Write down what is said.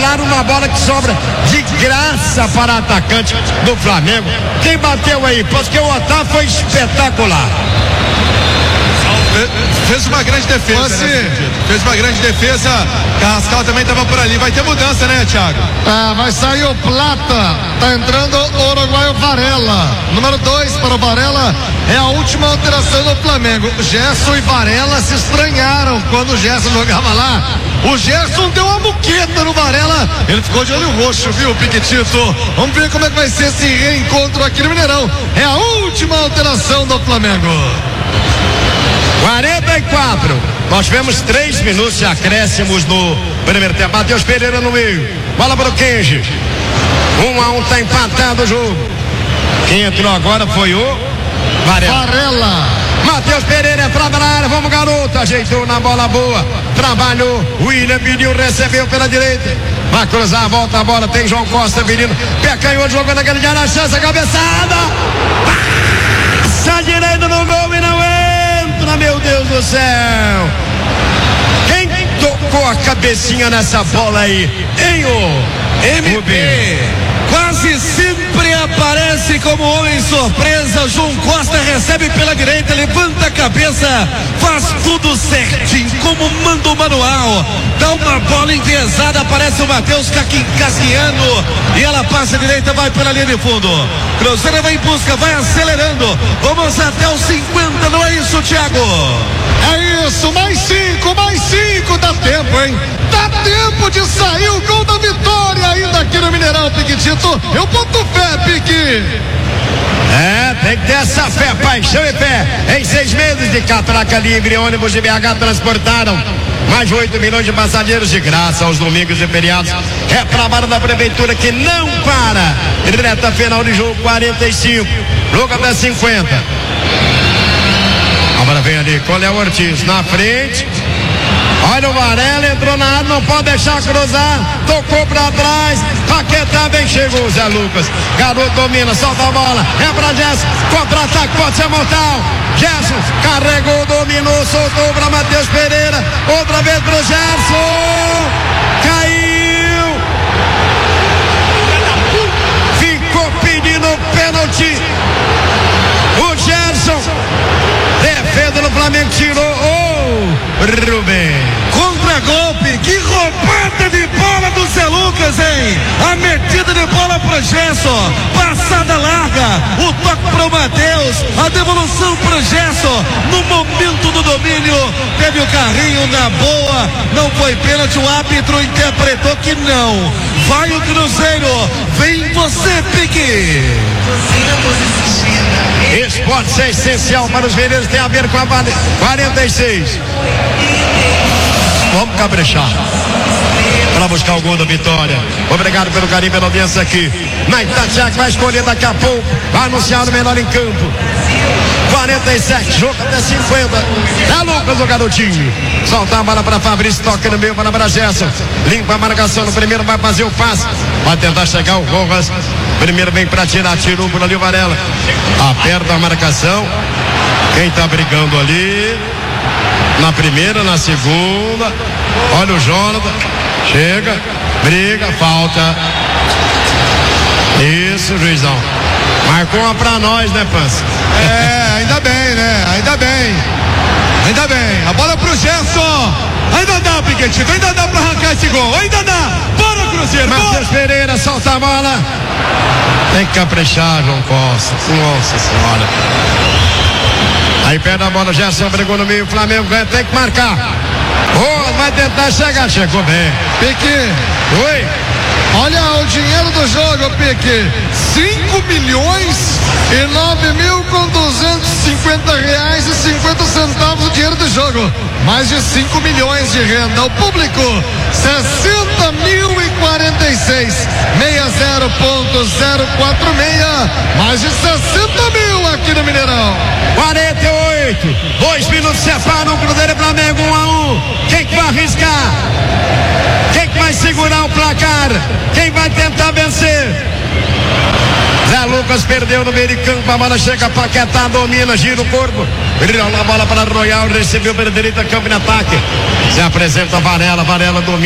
cobrar uma bola que sobra de graça para o atacante do Flamengo. Quem bateu aí? Porque o Otávio foi espetacular. Fez uma grande defesa, né? Fez uma grande defesa. Carrascal também estava por ali. Vai ter mudança, né, Thiago? Vai sair o Plata. Tá entrando o uruguaio Varela. Número 2 para o Varela. É a última alteração do Flamengo. Gerson e Varela se estranharam quando o Gerson jogava lá. O Gerson deu uma muqueta no Varela. Ele ficou de olho roxo, viu, Piquetito? Vamos ver como é que vai ser esse reencontro aqui no Mineirão. É a última alteração do Flamengo. 44. Nós tivemos 3 minutos de acréscimos no primeiro tempo. Matheus Pereira no meio. Bola para o Kenji. 1-1, tá empatado o jogo. Quem entrou agora foi o Varela. Matheus Pereira entrava na área. Vamos, garoto. Ajeitou na bola boa. Trabalhou. William pediu, recebeu pela direita. Vai cruzar, volta a bola. Tem João Costa pedindo. Pé canhoto, jogando aquele de na chance. A cabeçada. Passa a direita no gol e não entra. Meu Deus do céu. Quem tocou a cabecinha nessa bola aí? Hein, ô MP? Quase sempre aparece como homem surpresa. João Costa recebe pela direita, levanta a cabeça, faz tudo certinho, como manda o manual. Dá uma bola enviesada, aparece o Matheus Casquiano e ela passa a direita, vai pela linha de fundo. Cruzeiro vai em busca, vai acelerando. Vamos até os 50, não é isso, Thiago? É isso, mais 5, dá tempo, hein? Dá tempo de sair o gol da vitória ainda aqui no Mineirão, Piquetito. Eu boto fé, Pique. Tem que ter essa fé, paixão e fé. Em 6 meses de catraca livre, ônibus de BH transportaram mais de 8 milhões de passageiros de graça aos domingos e feriados. É trabalho da prefeitura que não para. Reta final de jogo, 45. Jogo até 50. Agora vem ali, Coléo Ortiz na frente. Olha o Varela, entrou na área, não pode deixar cruzar. Tocou pra trás. Paquetá bem chegou o Zé Lucas. Garoto domina, solta a bola. É pra Gerson. Contra-ataque, pode ser mortal. Gerson carregou, dominou, soltou pra Matheus Pereira. Outra vez pro Gerson. Caiu. Ficou pedindo pênalti. O Gerson. Defesa do Flamengo tirou. Rubem. Contra-golpe, que roubada de bola do Zé Lucas, hein? A metida de bola pro Gerson, passada larga, o toque pro Matheus, a devolução pro Gerson, no momento do domínio, teve o carrinho na boa, não foi pênalti, o árbitro interpretou que não. Vai o Cruzeiro, vem você, Pique. Esporte é essencial para os mineiros, tem a ver com a 46. Vamos caprichar para buscar o gol da vitória. Obrigado pelo carinho, pela audiência aqui na Itatiaia, que vai escolher daqui a pouco, vai anunciar o melhor em campo. 47, jogo até 50. É Lucas, o garotinho. Solta a bola para Fabrício, toca no meio para Gerson. Limpa a marcação no primeiro, vai fazer o passe. Vai tentar chegar o Rojas. Primeiro vem para tirar, tirou por ali o Varela. Aperta a marcação. Quem tá brigando ali? Na primeira, na segunda. Olha o Jonathan. Chega, briga, falta. Isso, juizão. Marcou uma pra nós, né, Pança? Ainda bem, né? Ainda bem. A bola pro Gerson. Ainda dá, Piquetito. Ainda dá pra arrancar esse gol. Ainda dá. Bora, Cruzeiro. Matheus Pereira, solta a bola. Tem que caprichar, João Costa. Nossa Senhora. Aí perde a bola, Gerson brigou no meio, o Flamengo ganha, tem que marcar. Vai tentar chegar, chegou bem. Pique. Oi. Olha o dinheiro do jogo, Pique. 5.009.250 reais e 50 centavos o dinheiro do jogo. Mais de 5 milhões de renda. O público, 60.046. 60.046. Mais de 60 mil aqui no Mineirão. 48. 2 minutos separam o Cruzeiro e Flamengo 1-1. Quem que vai arriscar? Quem que vai segurar o placar? Quem vai tentar vencer? Zé Lucas perdeu no meio de campo, a bola chega, Paquetá domina, gira o corpo, rola a bola para Royal, recebeu pela direita, campo de ataque. Se apresenta Varela, Varela domina.